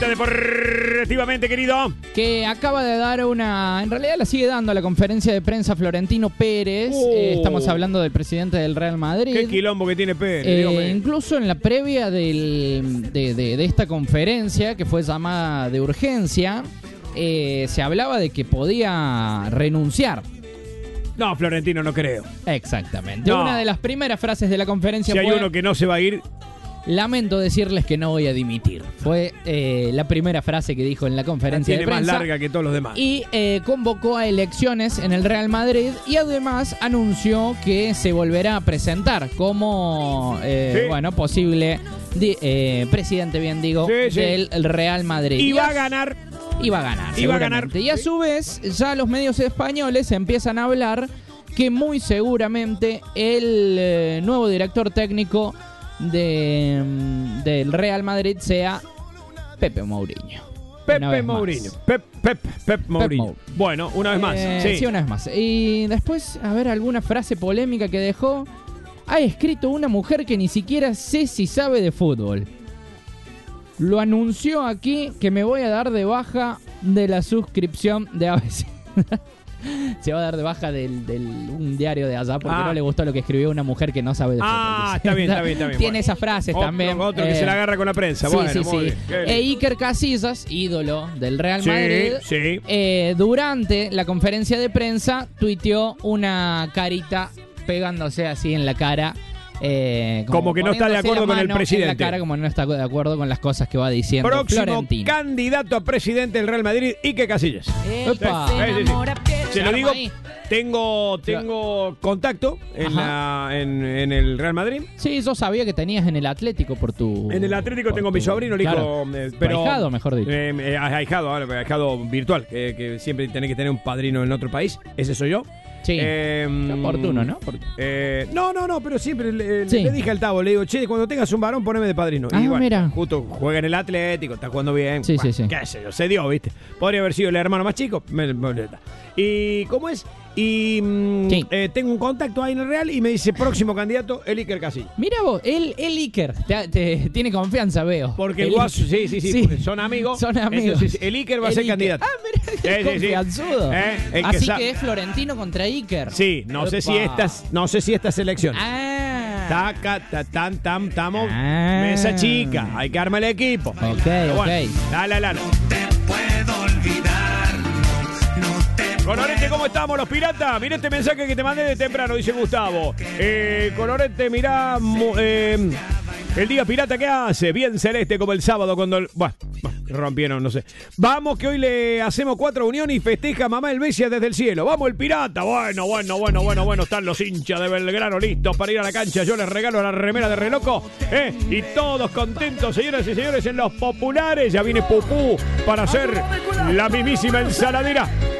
vuelta deportivamente, querido. Que acaba de dar en realidad la sigue dando a la conferencia de prensa Florentino Pérez. Estamos hablando del presidente del Real Madrid. Qué quilombo que tiene Pérez. Incluso en la previa de esta conferencia, que fue llamada de urgencia, se hablaba de que podía renunciar. No, Florentino, no creo. Exactamente. No. Una de las primeras frases de la conferencia Si hay fue: uno que no se va a ir... lamento decirles que no voy a dimitir. Fue la primera frase que dijo en la conferencia de tiene prensa. más larga que todos los demás. Y convocó a elecciones en el Real Madrid y además anunció que se volverá a presentar como posible presidente, del Real Madrid. Y va a ganar. Iba a ganar. Y a su vez, ya los medios españoles empiezan a hablar que muy seguramente el nuevo director técnico del Real Madrid sea Pepe Mourinho. Pepe Mourinho. Pep Mourinho. Bueno, una vez más. Sí, una vez más. Y después, a ver, alguna frase polémica que dejó. Ha escrito una mujer que ni siquiera sé si sabe de fútbol. Lo anunció aquí que me voy a dar de baja de la suscripción de ABC. Se va a dar de baja de un diario de allá porque no le gustó lo que escribió una mujer que no sabe de fútbol. Está bien. Tiene bueno. esas frases también. Otro que se la agarra con la prensa. Sí, Bueno, sí. muy bien. Iker Casillas, ídolo del Real Madrid, Sí. durante la conferencia de prensa tuiteó una carita pegándose así en la cara. Como que no está de acuerdo con el presidente. En la cara, como no está de acuerdo con las cosas que va diciendo Próximo Florentino. candidato a presidente del Real Madrid, Iker Casillas. ¡Epa! Se lo digo, tengo contacto en el Real Madrid. Sí, yo sabía que tenías en el Atlético por tu... En el Atlético tengo mi sobrino, el hijo... Pero, ahijado, mejor dicho. Ahijado virtual, que siempre tenés que tener un padrino en otro país. Ese soy yo. Sí, oportuno, ¿no? No, pero siempre le dije al Tavo, le digo, che, cuando tengas un varón, poneme de padrino. Y bueno, mira. Justo juega en el Atlético, está jugando bien. Sí. Qué sé yo, se dio, ¿viste? Podría haber sido el hermano más chico. ¿Y cómo es? Y tengo un contacto ahí en el Real y me dice, próximo candidato, el Iker Casillas. Mira vos, el Iker, te tiene confianza, veo. Porque el Guaso, sí, son amigos. Son amigos. Entonces, el Iker va a ser candidato. Mira, qué confianzudo. Así que es Florentino contra Iker. Sí, no sé si estas elecciones. Estamos mesa chica, hay que armar el equipo. Ok. La. Colorete, ¿cómo estamos los piratas? Mirá este mensaje que te mandé de temprano, dice Gustavo. Colorete, mirá el día pirata que hace, bien celeste como el sábado cuando... rompieron, no sé. Vamos que hoy le hacemos 4 uniones y festeja mamá Helvecia desde el cielo. Vamos el pirata. Bueno. Están los hinchas de Belgrano listos para ir a la cancha. Yo les regalo la remera de Reloco. Y todos contentos, señoras y señores, en los populares. Ya viene Pupú para hacer la mismísima ensaladera.